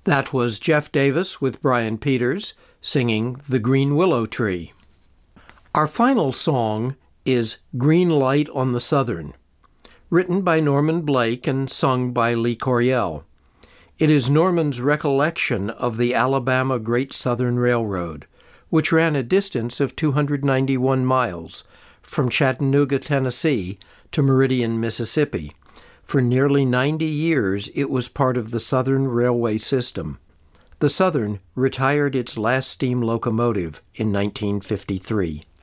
That was Jeff Davis with Brian Peters singing The Green Willow Tree. Our final song is Green Light on the Southern, written by Norman Blake and sung by Lee Coryell. It is Norman's recollection of the Alabama Great Southern Railroad, which ran a distance of 291 miles from Chattanooga, Tennessee to Meridian, Mississippi. For nearly 90 years, it was part of the Southern Railway system. The Southern retired its last steam locomotive in 1953.